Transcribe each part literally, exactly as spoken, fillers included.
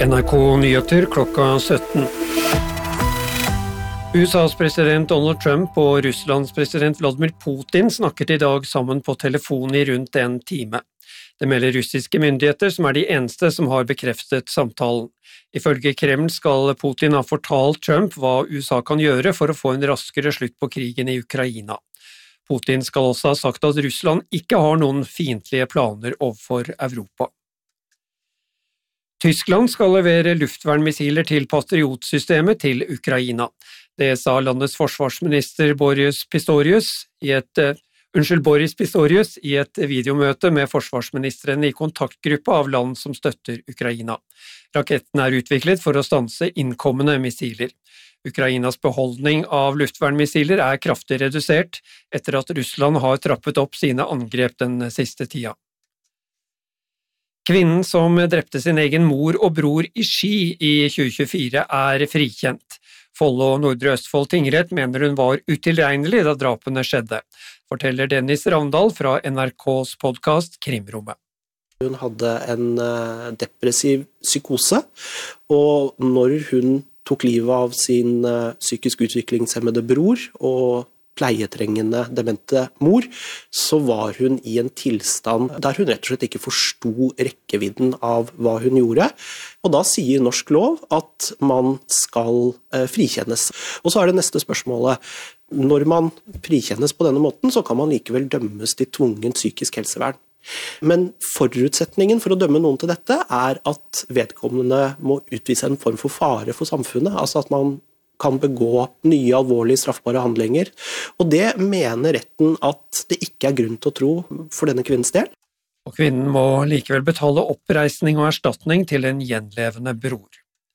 N R K Nyheter klokka sytten. U S A's president Donald Trump og Russlands president Vladimir Putin snakket i dag sammen på telefon i rundt en time. Det melder russiske myndigheter, som er de eneste som har bekreftet samtalen. Ifølge Kreml skal Putin ha fortalt Trump hva U S A kan gjøre for å få en raskere slutt på krigen i Ukraina. Putin skal også ha sagt at Russland ikke har noen fiendtlige planer overfor Europa. Tyskland skal levere luftvernmissiler til Patriot-systemet til Ukraina. Det sa landets forsvarsminister Boris Pistorius i et, uh, unnskyld, Boris Pistorius i et videomøte med forsvarsministeren i kontaktgruppe av land som støtter Ukraina. Raketten er utviklet for å stanse innkommende missiler. Ukrainas beholdning av luftvernmissiler er kraftig redusert etter at Russland har trappet opp sine angrep den siste tida. Kvinnen som drepte sin egen mor og bror i Ski i tjue tjuefire er frikjent. Follo og Nordre Østfold tingrett mener hun var utilregnelig da drapene skjedde, forteller Dennis Ravndal fra N R K's podcast Krimrommet. Hun hadde en depressiv psykose, og når hun tok livet av sin psykisk utviklingshemmede bror og pleietrengende demente mor, så var hun i en tilstand der hun rett og slett ikke forsto rekkevidden av hva hun gjorde. Og da sier norsk lov at man skal eh, frikjennes. Og så er det neste spørsmålet. Når man frikjennes på denne måten, så kan man likevel dømmes til tvungent psykisk helsevern. Men forutsetningen for å dømme noen til dette er at vedkommende må utvise en form for fare for samfunnet, altså at man kan begå nye alvorlige straffbare handlinger. Og det mener retten at det ikke er grunn til å tro for denne kvinnens del. Og kvinnen må likevel betale oppreisning og erstatning til en gjenlevende bror.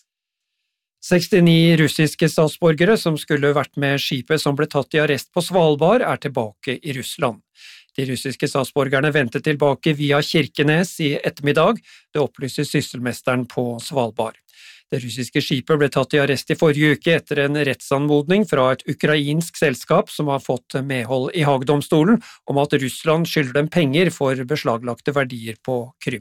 sekstini russiske statsborgere som skulle vært med skipet som ble tatt i arrest på Svalbard, er tilbake i Russland. De russiske statsborgerne ventet tilbake via Kirkenes i ettermiddag, det opplyser sysselmesteren på Svalbard. Det russiske skipet ble tatt i arrest i forrige uke etter en rettsanmodning fra et ukrainsk selskap som har fått medhold i Haagdomstolen om at Russland skylder dem penger for beslaglagte verdier på Krym.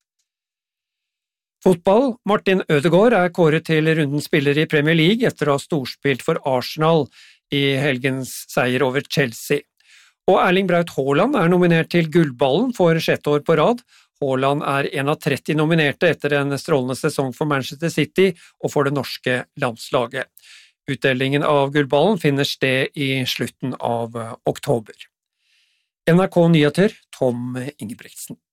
Fotball. Martin Ødegaard er kåret til rundens spiller i Premier League etter å ha storspilt for Arsenal i helgens seier over Chelsea. Og Erling Braut Haaland er nominert til Gullballen for sjette år på rad. Haaland er en av tretti nominerte etter en strålende sesong for Manchester City og for det norske landslaget. Utdelingen av Gullballen finner sted i slutten av oktober. N R K Nyheter, Tom Ingebrigtsen.